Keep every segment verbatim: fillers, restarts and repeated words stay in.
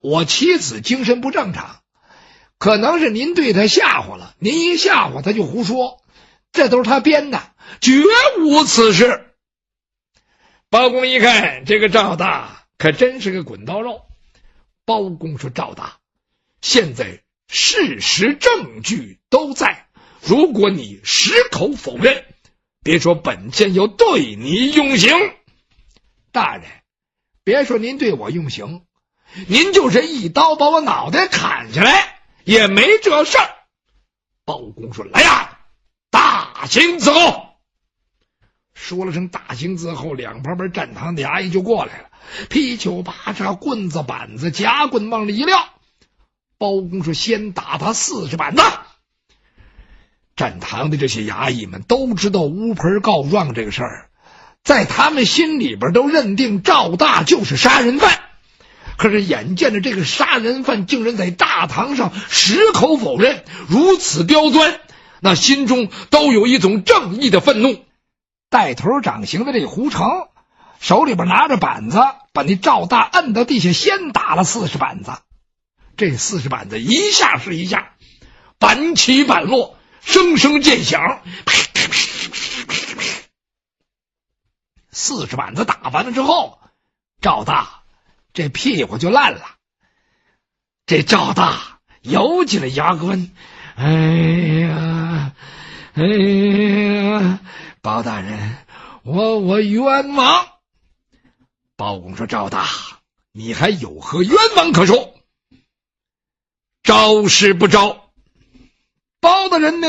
我妻子精神不正常，可能是您对他吓唬了，您一吓唬他就胡说，这都是他编的，绝无此事。包公一看这个赵大可真是个滚刀肉。包公说：赵大，现在事实证据都在，如果你矢口否认，别说本监要对你用刑。大人，别说您对我用刑，您就是一刀把我脑袋砍下来也没这事儿。包公说：来呀，大刑伺候。说了声大刑伺候，两旁边站堂的衙役就过来了，劈球拔叉，棍子板子夹棍往里一撂。包公说：先打他四十板子。站堂的这些衙役们都知道乌盆告状这个事儿，在他们心里边都认定赵大就是杀人犯。可是眼见着这个杀人犯竟然在大堂上矢口否认，如此刁钻，那心中都有一种正义的愤怒。带头掌刑的这胡成手里边拿着板子，把那赵大摁到地下，先打了四十板子。这四十板子一下是一下，板起板落，声声渐响。四十板子打完了之后，赵大这屁股就烂了。这赵大摇起了牙关，哎呀哎呀，包大人，我我冤枉。包公说：赵大，你还有何冤枉可说？招是不招？包大人呢，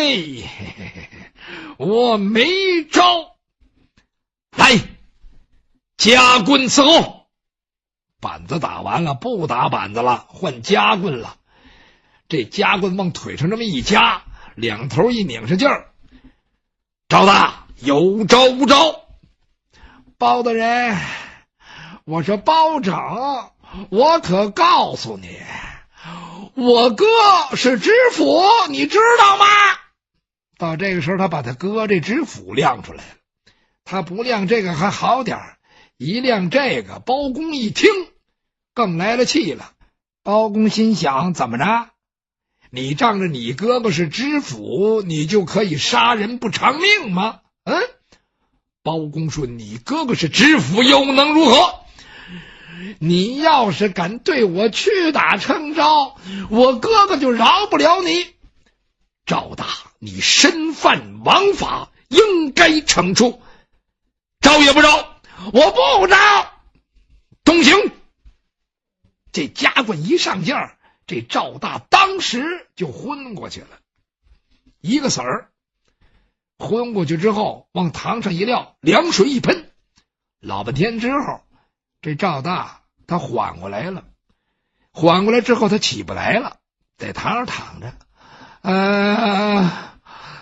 我没招。来，夹棍伺候。板子打完了，不打板子了，换夹棍了。这夹棍往腿上这么一夹，两头一拧上劲儿。赵大，有招无招？包大人，我说包拯，我可告诉你，我哥是知府，你知道吗？到这个时候，他把他哥这知府亮出来了。他不亮这个还好点儿，一亮这个，包公一听更来了气了。包公心想，怎么着？你仗着你哥哥是知府，你就可以杀人不偿命吗？嗯？包公说：你哥哥是知府又能如何？你要是敢对我屈打成招，我哥哥就饶不了你。赵大，你身犯王法，应该惩处。招也不招，我不招。动刑。这夹棍一上劲儿，这赵大当时就昏过去了，一个子儿。昏过去之后，往堂上一撂，凉水一喷，老半天之后，这赵大他缓过来了。缓过来之后，他起不来了，在堂上躺着。啊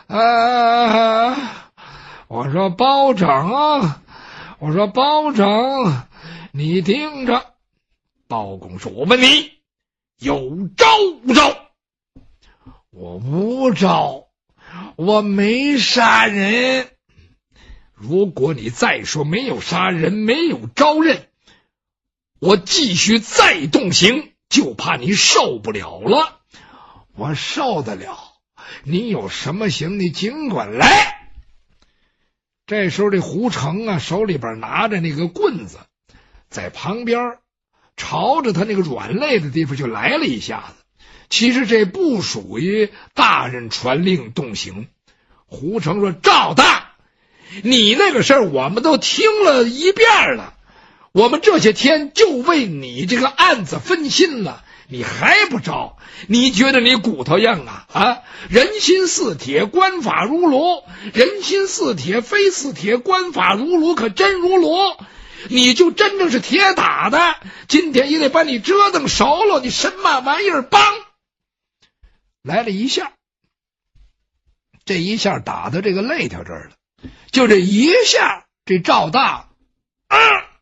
啊！我说包拯啊，我说包拯，你听着。包公说：我问你，有招无招？我无招，我没杀人。如果你再说没有杀人，没有招认，我继续再动刑，就怕你受不了了。我受得了，你有什么刑你尽管来。这时候这胡成啊，手里边拿着那个棍子，在旁边朝着他那个软肋的地方就来了一下子。其实这不属于大人传令动刑。胡成说：赵大，你那个事儿我们都听了一遍了，我们这些天就为你这个案子分心了，你还不招？你觉得你骨头硬啊？啊！人心似铁，官法如炉。人心似铁，非似铁；官法如炉，可真如炉。你就真正是铁打的，今天也得把你折腾熟了。你什么玩意儿？梆！来了一下，这一下打到这个肋条这儿了。就这一下，这赵大啊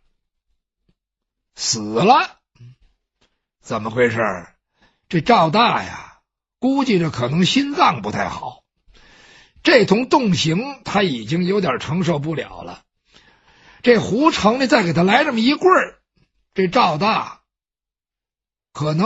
死了。怎么回事？这赵大呀，估计着可能心脏不太好，这通动刑他已经有点承受不了了。这胡成呢，再给他来这么一棍儿，这赵大可能